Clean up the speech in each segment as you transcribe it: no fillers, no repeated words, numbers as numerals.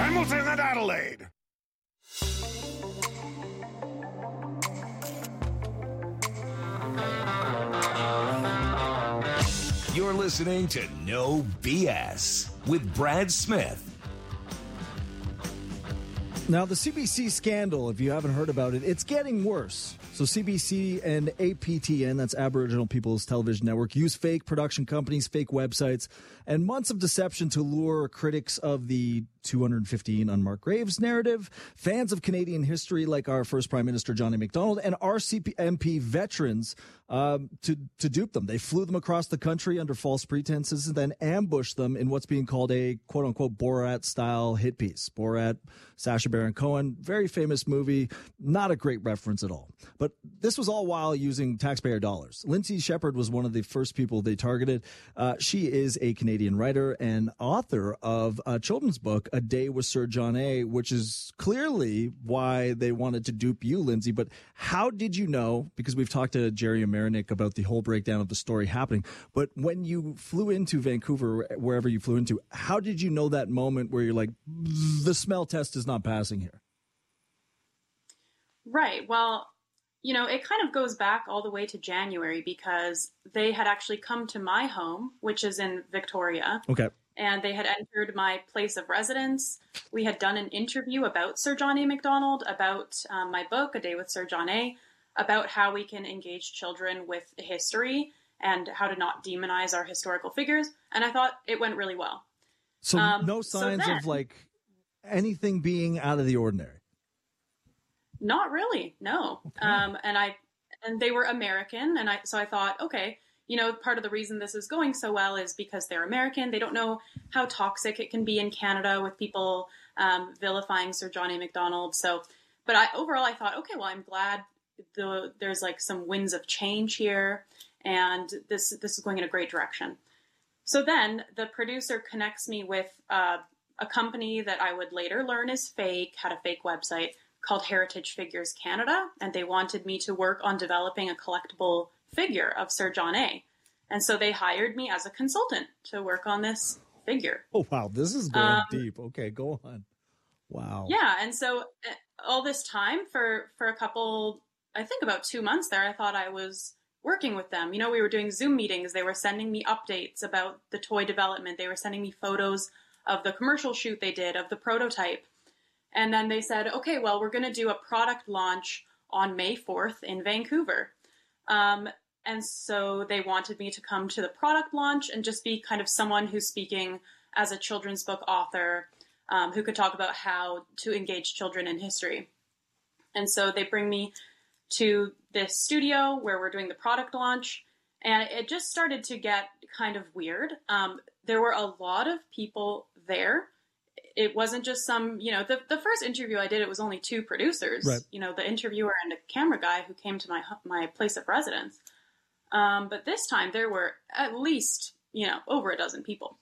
Hamilton and Adelaide. You're listening to No BS with Brad Smith. Now, the CBC scandal, if you haven't heard about it, it's getting worse. So CBC and APTN, that's Aboriginal People's Television Network, use fake production companies, fake websites, and months of deception to lure critics of the 215 unmarked graves narrative, fans of Canadian history like our first Prime Minister John A. Macdonald, and RCMP veterans to dupe them. They flew them across the country under false pretenses and then ambushed them in what's being called a quote-unquote Borat-style hit piece. Borat, Sacha Baron Cohen, very famous movie, not a great reference at all. But this was all while using taxpayer dollars. Lindsay Shepherd was one of the first people they targeted. She is a Canadian writer and author of a children's book, A Day with Sir John A., which is clearly why they wanted to dupe you, Lindsay. But how did you know? Because we've talked to Jerry Amerinick about the whole breakdown of the story happening. But when you flew into Vancouver, wherever you flew into, how did you know that moment where you're like, the smell test is not passing here? Right. Well, you know, it kind of goes back all the way to January because they had actually come to my home, which is in Victoria. Okay. And they had entered my place of residence. We had done an interview about Sir John A. Macdonald, about my book, A Day with Sir John A., about how we can engage children with history and how to not demonize our historical figures. And I thought it went really well. So no signs of like anything being out of the ordinary? Not really, no. Okay. And they were American, and so I thought, okay, you know, part of the reason this is going so well is because they're American. They don't know how toxic it can be in Canada with people vilifying Sir John A. Macdonald. So, but overall I thought, okay, well, I'm glad there's like some winds of change here, and this is going in a great direction. So then the producer connects me with a company that I would later learn is fake, had a fake website called Heritage Figures Canada, and they wanted me to work on developing a collectible figure of Sir John A. And so they hired me as a consultant to work on this figure. Oh, wow. This is going deep. Okay, go on. Wow. Yeah. And so all this time for a couple, I think about 2 months there, I thought I was working with them. You know, we were doing Zoom meetings. They were sending me updates about the toy development. They were sending me photos of the commercial shoot they did, of the prototype. And then they said, okay, well, we're going to do a product launch on May 4th in Vancouver. And so they wanted me to come to the product launch and just be kind of someone who's speaking as a children's book author, who could talk about how to engage children in history. And so they bring me to this studio where we're doing the product launch, and it just started to get kind of weird. There were a lot of people there. It wasn't just some, you know, the first interview I did, it was only 2 producers, right. You know, the interviewer and a camera guy who came to my place of residence. But this time there were at least, you know, over a dozen people.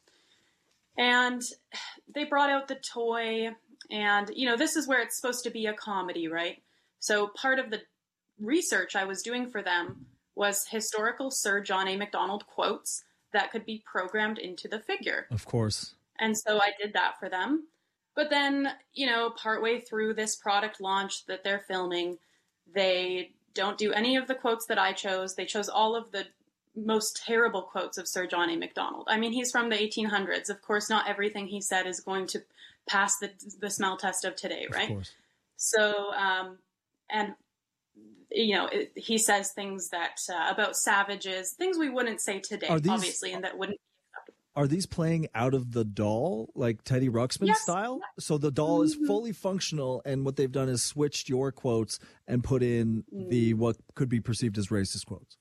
And they brought out the toy, and, you know, this is where it's supposed to be a comedy, right? So part of the research I was doing for them was historical Sir John A. Macdonald quotes that could be programmed into the figure. Of course. And so I did that for them. But then, you know, partway through this product launch that they're filming, they don't do any of the quotes that I chose. They chose all of the most terrible quotes of Sir John A. Macdonald. I mean, he's from the 1800s. Of course, not everything he said is going to pass the smell test of today, right? Of course. So, and, you know, he says things that about savages, things we wouldn't say today, obviously, and that wouldn't. Are these playing out of the doll, like Teddy Ruxpin style? So the doll is fully functional, and what they've done is switched your quotes and put in the what could be perceived as racist quotes.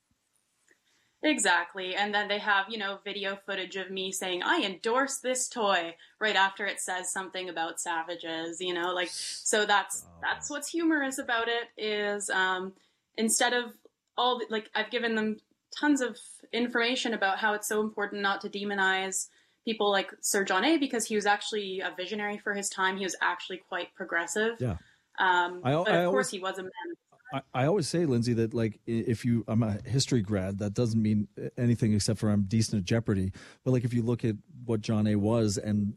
Exactly. And then they have, you know, video footage of me saying, I endorse this toy right after it says something about savages, you know, like, so that's what's humorous about it is, instead of I've given them tons of information about how it's so important not to demonize people like Sir John A. because he was actually a visionary for his time. He was actually quite progressive. Yeah. But of course he was a man. I always say, Lindsay, that like I'm a history grad, that doesn't mean anything except for I'm decent at Jeopardy. But like if you look at what John A. was and